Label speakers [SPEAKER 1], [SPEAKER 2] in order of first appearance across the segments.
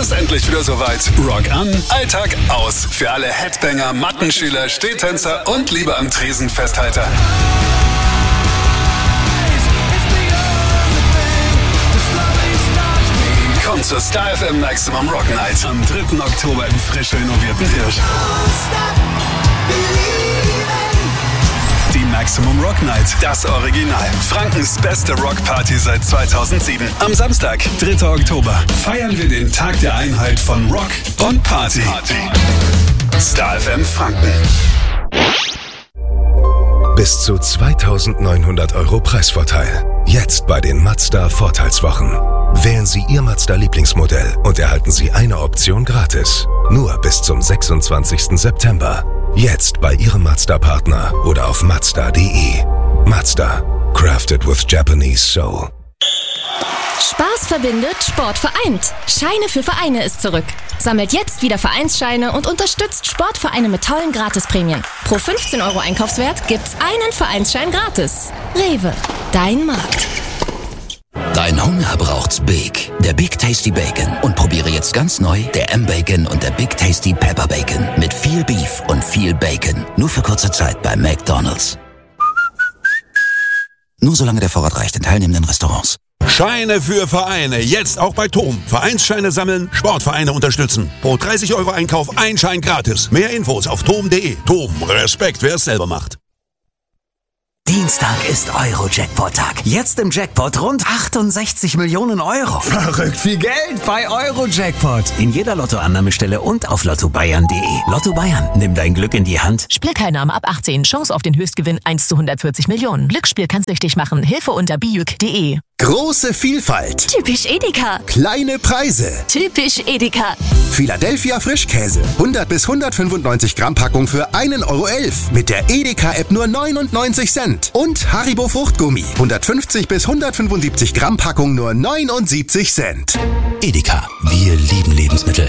[SPEAKER 1] ist endlich wieder soweit. Rock an, Alltag aus. Für alle Headbanger, Mattenschüler, Stehtänzer und Liebe am Tresen Festhalter. Kommt zur Star FM Maximum Rock Night am 3. Oktober im frisch renovierten Hirsch. Die Maximum Rock Night, das Original. Frankens beste Rockparty seit 2007. Am Samstag, 3. Oktober, feiern wir den Tag der Einheit von Rock und Party. Star FM Franken.
[SPEAKER 2] Bis zu 2.900 € Preisvorteil. Jetzt bei den Mazda Vorteilswochen. Wählen Sie Ihr Mazda-Lieblingsmodell und erhalten Sie eine Option gratis. Nur bis zum 26. September. Jetzt bei Ihrem Mazda-Partner oder auf Mazda.de. Mazda. Crafted with Japanese Soul.
[SPEAKER 3] Spaß verbindet, Sport vereint. Scheine für Vereine ist zurück. Sammelt jetzt wieder Vereinsscheine und unterstützt Sportvereine mit tollen Gratisprämien. Pro 15 € Einkaufswert gibt's einen Vereinsschein gratis. Rewe, dein Markt.
[SPEAKER 4] Dein Hunger braucht's Big. Der Big Tasty Bacon. Und probiere jetzt ganz neu der M-Bacon und der Big Tasty Pepper Bacon. Mit viel Beef und viel Bacon. Nur für kurze Zeit bei McDonald's. Nur solange der Vorrat reicht in teilnehmenden Restaurants.
[SPEAKER 5] Scheine für Vereine. Jetzt auch bei TOM. Vereinsscheine sammeln, Sportvereine unterstützen. Pro 30 € Einkauf ein Schein gratis. Mehr Infos auf tom.de. TOM. Respekt, wer es selber macht.
[SPEAKER 6] Dienstag ist Euro-Jackpot-Tag. Jetzt im Jackpot rund 68 Millionen €. Verrückt viel Geld bei Euro-Jackpot. In jeder Lottoannahmestelle und auf lottobayern.de. Lotto Bayern, nimm dein Glück in die Hand.
[SPEAKER 7] Spielteilnahme ab 18. Chance auf den Höchstgewinn 1 zu 140 Millionen. Glücksspiel kann süchtig machen. Hilfe unter bijuk.de.
[SPEAKER 8] Große Vielfalt.
[SPEAKER 3] Typisch Edeka.
[SPEAKER 8] Kleine Preise.
[SPEAKER 3] Typisch Edeka.
[SPEAKER 8] Philadelphia Frischkäse. 100 bis 195 Gramm Packung für 1,11 € mit der Edeka-App nur 99 Cent. Und Haribo Fruchtgummi. 150 bis 175 Gramm Packung nur 79 Cent.
[SPEAKER 4] Edeka. Wir lieben Lebensmittel.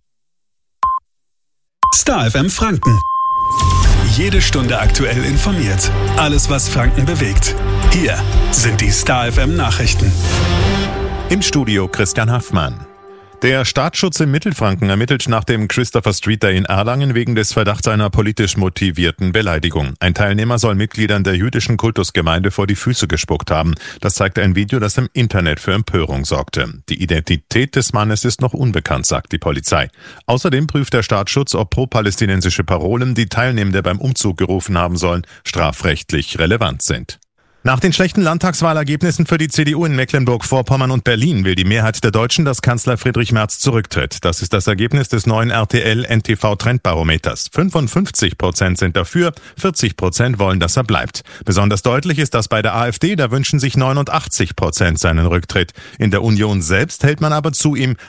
[SPEAKER 1] Star FM Franken. Jede Stunde aktuell informiert. Alles, was Franken bewegt. Hier sind die Star FM Nachrichten.
[SPEAKER 9] Im Studio Christian Haffmann. Der Staatsschutz im Mittelfranken ermittelt nach dem Christopher Street Day in Erlangen wegen des Verdachts einer politisch motivierten Beleidigung. Ein Teilnehmer soll Mitgliedern der jüdischen Kultusgemeinde vor die Füße gespuckt haben. Das zeigt ein Video, das im Internet für Empörung sorgte. Die Identität des Mannes ist noch unbekannt, sagt die Polizei. Außerdem prüft der Staatsschutz, ob pro-palästinensische Parolen, die Teilnehmende beim Umzug gerufen haben sollen, strafrechtlich relevant sind. Nach den schlechten Landtagswahlergebnissen für die CDU in Mecklenburg-Vorpommern und Berlin will die Mehrheit der Deutschen, dass Kanzler Friedrich Merz zurücktritt. Das ist das Ergebnis des neuen RTL-NTV-Trendbarometers. 55% sind dafür, 40% wollen, dass er bleibt. Besonders deutlich ist das bei der AfD, da wünschen sich 89% seinen Rücktritt. In der Union selbst hält man aber zu ihm,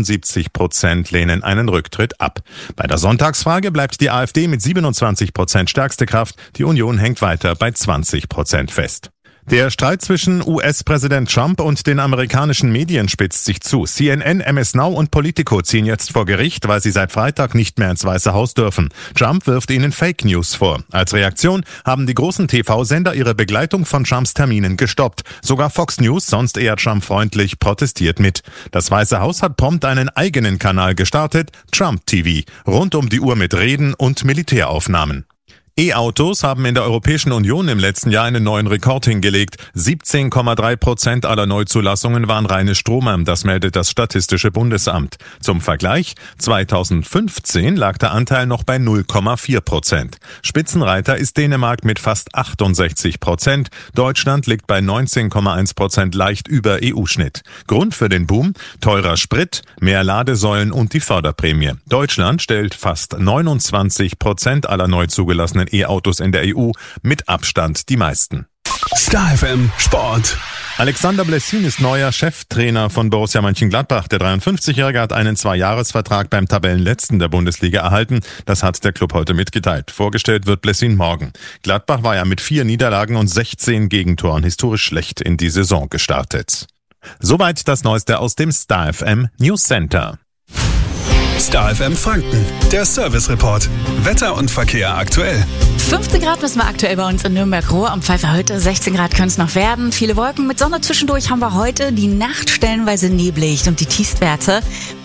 [SPEAKER 9] 78% lehnen einen Rücktritt ab. Bei der Sonntagsfrage bleibt die AfD mit 27% stärkste Kraft, die Union hängt weiter bei 20% fest. Der Streit zwischen US-Präsident Trump und den amerikanischen Medien spitzt sich zu. CNN, MS Now und Politico ziehen jetzt vor Gericht, weil sie seit Freitag nicht mehr ins Weiße Haus dürfen. Trump wirft ihnen Fake News vor. Als Reaktion haben die großen TV-Sender ihre Begleitung von Trumps Terminen gestoppt. Sogar Fox News, sonst eher Trump-freundlich, protestiert mit. Das Weiße Haus hat prompt einen eigenen Kanal gestartet, Trump TV, rund um die Uhr mit Reden und Militäraufnahmen. E-Autos haben in der Europäischen Union im letzten Jahr einen neuen Rekord hingelegt. 17,3% aller Neuzulassungen waren reine Stromer, das meldet das Statistische Bundesamt. Zum Vergleich, 2015 lag der Anteil noch bei 0,4%. Spitzenreiter ist Dänemark mit fast 68%. Deutschland liegt bei 19,1%, leicht über EU-Schnitt. Grund für den Boom? Teurer Sprit, mehr Ladesäulen und die Förderprämie. Deutschland stellt fast 29% aller neu zugelassenen E-Autos in der EU, mit Abstand die meisten.
[SPEAKER 1] Star FM Sport.
[SPEAKER 9] Alexander Blessin ist neuer Cheftrainer von Borussia Mönchengladbach. Der 53-Jährige hat einen 2-Jahres-Vertrag beim Tabellenletzten der Bundesliga erhalten. Das hat der Club heute mitgeteilt. Vorgestellt wird Blessin morgen. Gladbach war ja mit 4 Niederlagen und 16 Gegentoren historisch schlecht in die Saison gestartet. Soweit das Neueste aus dem Star FM News Center.
[SPEAKER 1] Star FM Franken, der Service Report. Wetter und Verkehr aktuell.
[SPEAKER 10] 15 Grad müssen wir aktuell bei uns in Nürnberg-Ruhr. Am Pfeifer heute 16 Grad können es noch werden. Viele Wolken mit Sonne zwischendurch haben wir heute. Die Nacht stellenweise neblig und die Tiefstwerte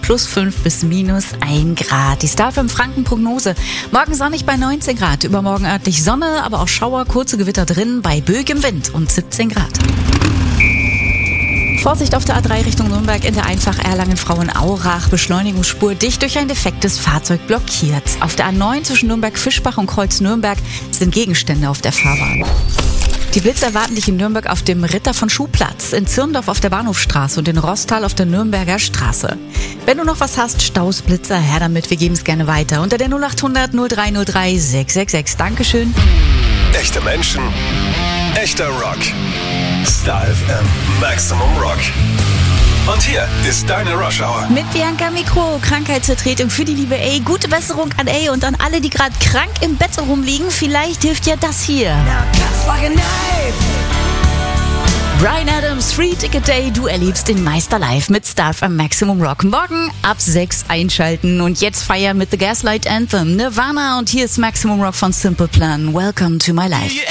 [SPEAKER 10] +5 bis -1 Grad. Die Star FM Franken-Prognose. Morgen sonnig bei 19 Grad, übermorgen örtlich Sonne, aber auch Schauer, kurze Gewitter drin bei böigem Wind und 17 Grad. Vorsicht auf der A3 Richtung Nürnberg in der Einfach Erlangen-Frauenaurach. Beschleunigungsspur dicht durch ein defektes Fahrzeug blockiert. Auf der A9 zwischen Nürnberg-Fischbach und Kreuz-Nürnberg sind Gegenstände auf der Fahrbahn. Die Blitze erwarten dich in Nürnberg auf dem Ritter von Schuhplatz, in Zirndorf auf der Bahnhofstraße und in Rostal auf der Nürnberger Straße. Wenn du noch was hast, Staus, Blitzer, her damit, wir geben es gerne weiter. Unter der 0800 0303 666. Dankeschön.
[SPEAKER 1] Echte Menschen, echter Rock. Star FM Maximum Rock. Und hier ist deine Rush Hour.
[SPEAKER 10] Mit Bianca Mikro, Krankheitsvertretung für die liebe A. Gute Besserung an A und an alle, die gerade krank im Bett rumliegen. Vielleicht hilft ja das hier. Bryan Adams, Free Ticket Day. Du erlebst den Meister live mit Star FM Maximum Rock. Morgen ab 6 einschalten. Und jetzt feiern mit The Gaslight Anthem, Nirvana. Und hier ist Maximum Rock von Simple Plan. Welcome to my life.